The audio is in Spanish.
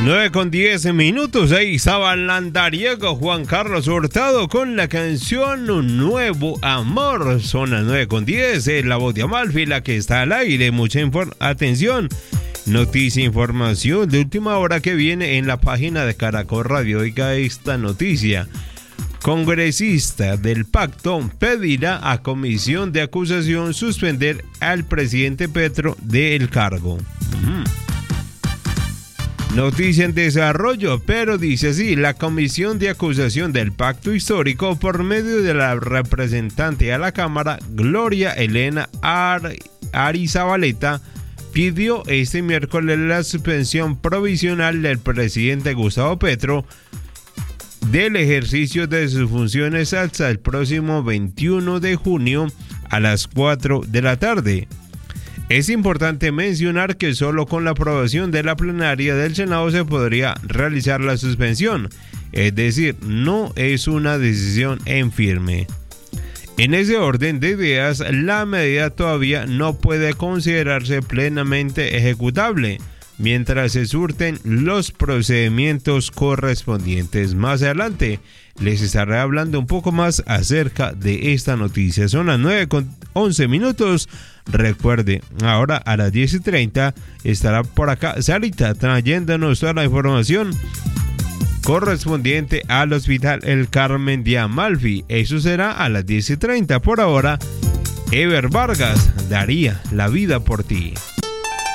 9:10. Ahí estaba el andariego Juan Carlos Hurtado con la canción Un Nuevo Amor. Son las 9:10. Es la voz de Amalfi la que está al aire. Mucha atención. Noticia, información de última hora que viene en la página de Caracol Radio. Oiga esta noticia. Congresista del pacto pedirá a comisión de acusación suspender al presidente Petro del cargo. Noticia en desarrollo, pero dice así: la comisión de acusación del pacto histórico, por medio de la representante a la Cámara, Gloria Elena Arizabaleta, pidió este miércoles la suspensión provisional del presidente Gustavo Petro del ejercicio de sus funciones hasta el próximo 21 de junio a las 4 de la tarde. Es importante mencionar que solo con la aprobación de la plenaria del Senado se podría realizar la suspensión, es decir, no es una decisión en firme. En ese orden de ideas, la medida todavía no puede considerarse plenamente ejecutable, mientras se surten los procedimientos correspondientes. Más adelante les estaré hablando un poco más acerca de esta noticia. Son las 9:11. Recuerde, ahora a las 10:30 estará por acá Sarita trayéndonos toda la información correspondiente al Hospital El Carmen de Amalfi. Eso será a las 10:30. Por ahora, Ever Vargas daría la vida por ti.